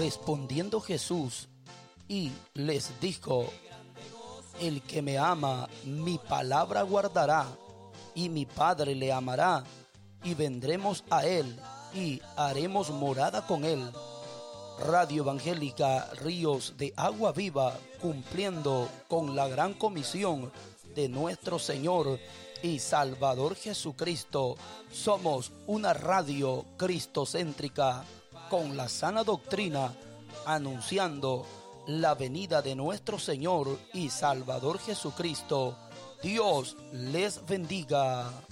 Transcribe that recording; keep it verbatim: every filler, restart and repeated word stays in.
Respondiendo Jesús y les dijo: el que me ama, mi palabra guardará, y mi Padre le amará, y vendremos a él, y haremos morada con él. Radio Evangélica Ríos de Agua Viva, cumpliendo con la gran comisión de nuestro Señor y Salvador Jesucristo. Somos una radio cristocéntrica con la sana doctrina, anunciando la venida de nuestro Señor y Salvador Jesucristo. Dios les bendiga.